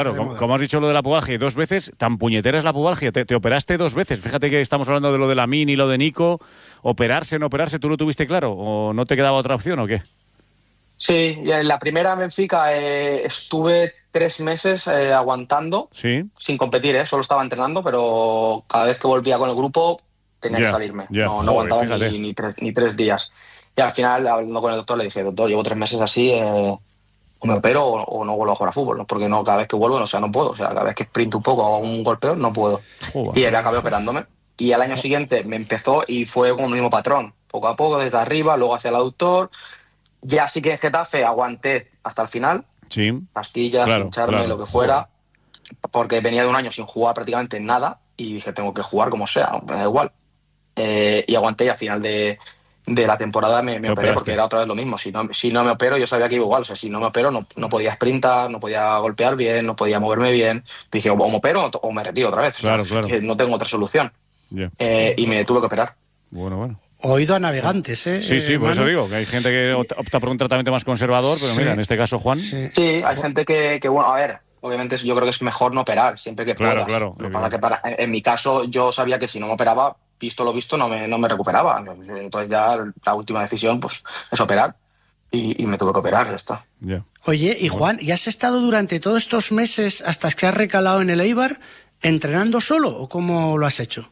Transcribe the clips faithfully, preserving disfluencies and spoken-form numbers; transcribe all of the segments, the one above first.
Claro, como, como has dicho lo de la pubalgia dos veces, tan puñetera es la pubalgia, te, te operaste dos veces. Fíjate que estamos hablando de lo de la Min y lo de Nico. Operarse, no operarse, ¿tú lo tuviste claro? ¿O no te quedaba otra opción o qué? Sí, y en la primera en Benfica eh, estuve tres meses eh, aguantando, ¿Sí? sin competir, ¿eh? Solo estaba entrenando, pero cada vez que volvía con el grupo tenía Ya, que salirme. ya. No, Joder, no aguantaba fíjate. ni, ni, tres, ni tres días. Y al final, hablando con el doctor, le dije, doctor, llevo tres meses así, eh, o me opero o, o no vuelvo a jugar a fútbol, ¿no? Porque no, cada vez que vuelvo, o sea, no puedo. O sea, cada vez que sprinto un poco o hago un golpeo, no puedo. Joder. Y acabé operándome. Y al año siguiente me empezó y fue con el mismo patrón. Poco a poco, desde arriba, luego hacia el aductor. Ya sí que en Getafe aguanté hasta el final. Sí. Pastillas, Claro, hincharme, claro. lo que fuera. Porque venía de un año sin jugar prácticamente nada. Y dije, tengo que jugar como sea, me da igual. Eh, y aguanté y al final de, de la temporada me, me Te operé operaste. porque era otra vez lo mismo. Si no, si no me opero, yo sabía que iba igual. O sea, si no me opero, no, no podía sprintar, no podía golpear bien, no podía moverme bien. Dije, o me opero o me retiro otra vez. Claro, o sea, claro. que no tengo otra solución. Yeah. Eh, y me tuve que operar. Bueno, bueno. Oído a navegantes, ¿eh? Sí, sí, por Manu? eso digo, que hay gente que opta por un tratamiento más conservador, pero Sí. mira, en este caso, Juan... Sí. Sí, hay gente que, que, bueno, a ver, obviamente yo creo que es mejor no operar siempre que Claro, puedas. claro, Lo que pasa que para, en, en mi caso yo sabía que si no me operaba, visto lo visto, no me, no me recuperaba. Entonces ya la última decisión pues es operar y, y me tuve que operar, ya está. Yeah. Oye, y Juan, ¿y has estado durante todos estos meses hasta que has recalado en el Eibar entrenando solo o cómo lo has hecho?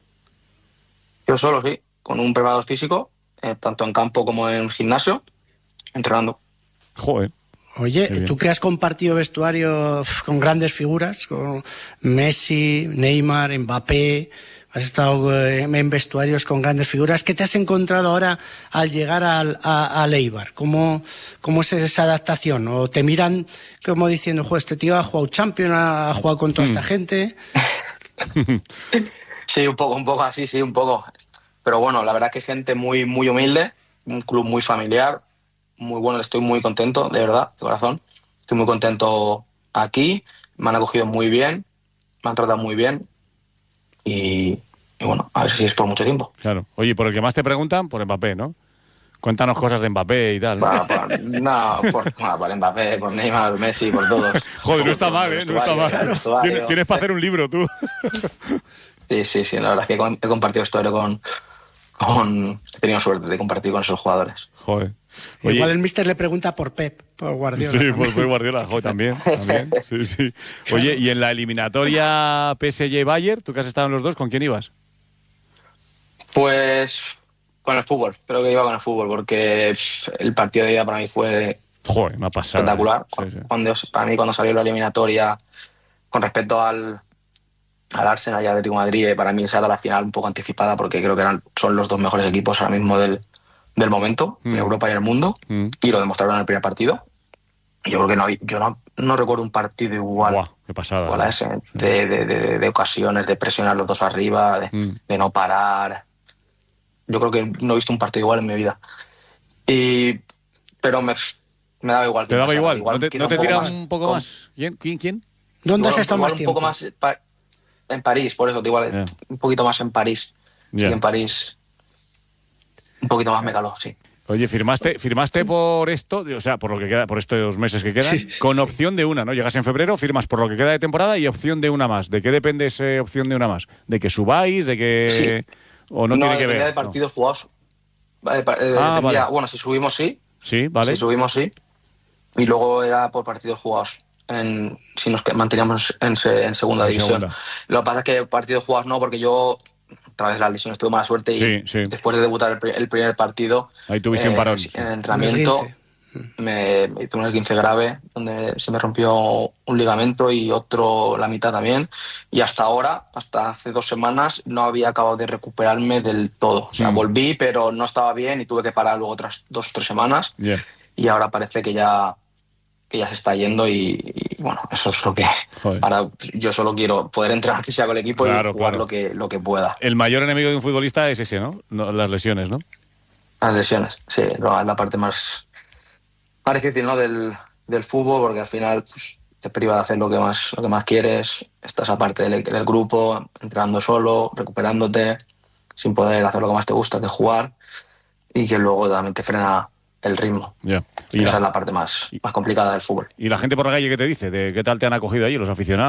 Yo solo, sí, con un preparador físico, eh, tanto en campo como en gimnasio, entrenando. Joder. Oye, Qué bien. tú que has compartido vestuario uf, con grandes figuras, con Messi, Neymar, Mbappé, has estado eh, en vestuarios con grandes figuras, ¿qué te has encontrado ahora al llegar al, a, al Eibar? ¿Cómo, ¿Cómo es esa adaptación? ¿O te miran como diciendo, joder, este tío ha jugado Champions, ha jugado con toda esta gente? Sí, un poco, un poco así, sí, un poco. Pero bueno, la verdad que gente muy, muy humilde, un club muy familiar, muy bueno, estoy muy contento, de verdad, de corazón. Estoy muy contento aquí, me han acogido muy bien, me han tratado muy bien y, y bueno, a ver si es por mucho tiempo. Claro. Oye, por el que más te preguntan, por Mbappé, ¿no? Cuéntanos cosas de Mbappé y tal. ¿no? Para, para, no, por, bueno, por Mbappé, por Neymar, por Messi, por todos. Joder, no está Por mal, el ¿eh? No está vestuario, el mal. vestuario. Tienes, tienes para hacer un libro, tú. Sí, sí, sí, la verdad es que he compartido historia con, con... He tenido suerte de compartir con esos jugadores. Joder. Igual el míster le pregunta por Pep, por Guardiola. Sí, también. por Pep Guardiola, joder, también, también. Sí, sí. Oye, y en la eliminatoria P S G-Bayern, tú que has estado en los dos, ¿con quién ibas? Pues con el fútbol, creo que iba con el fútbol, porque pff, el partido de ida para mí fue Joder, me ha pasado. espectacular. Sí, sí. Cuando, para mí cuando salió la eliminatoria con respecto al, al Arsenal y al Atlético de Madrid, para mí esa era la final un poco anticipada, porque creo que eran, son los dos mejores equipos ahora mismo del, del momento, Mm. en Europa y en el mundo, Mm. y lo demostraron en el primer partido. Yo creo que no, hay- yo no, no recuerdo un partido igual. Buah, qué pasada. Igual a ese, de, de, de, de ocasiones, de presionar los dos arriba, de, Mm. de no parar. Yo creo que no he visto un partido igual en mi vida. Y, pero me, me daba igual. ¿Te daba igual? ¿No te, quizá no te un poco tira más. un poco Con- más? ¿Quién? ¿Quién? ¿Quién? ¿Dónde igual- has estado igual más un tiempo? poco más pa- en París, por eso, igual Ya. un poquito más en París. Ya. Sí, en París un poquito más me caló, sí. Oye, firmaste, firmaste por esto, o sea, por lo que queda, por estos meses que quedan, Sí, sí, con sí. opción de una, ¿no? Llegas en febrero, firmas por lo que queda de temporada y opción de una más. ¿De qué depende esa opción de una más? ¿De que subáis? ¿De que o no, tiene que dependía ver? de partidos jugados. Vale, pa- eh, Ah, dependía- vale. Bueno, si subimos sí, No. Sí, vale. si subimos sí, y luego era por partidos jugados. En, si nos que- manteníamos en, se- en segunda En división. segunda. Lo que pasa es que partidos jugados no, porque yo a través de las lesiones tuve mala suerte y Sí, sí. después de debutar el, pri- el primer partido Ahí tuviste un parón, sí. en el entrenamiento Un esguince. me, me tuve un esguince grave donde se me rompió un ligamento y otro la mitad también, y hasta ahora, hasta hace dos semanas, no había acabado de recuperarme del todo. O sea, Mm. volví, pero no estaba bien y tuve que parar luego otras dos o tres semanas. Yeah. Y ahora parece que ya que ya se está yendo y, y, bueno, eso es lo que Joder. ahora yo solo quiero poder entrenar que sea con el equipo Claro, y jugar claro. lo que lo que pueda. El mayor enemigo de un futbolista es ese, ¿no? No, las lesiones, ¿no? Las lesiones, sí, no, es la parte más, más difícil, ¿no? del, del fútbol, porque al final pues, te priva de hacer lo que más lo que más quieres, estás aparte del, del grupo, entrenando solo, recuperándote, sin poder hacer lo que más te gusta, que es jugar, y que luego también te frena el ritmo. Ya. Y Esa la, es la parte más, más complicada del fútbol. ¿Y la gente por la calle qué te dice? ¿De qué tal te han acogido allí los aficionados?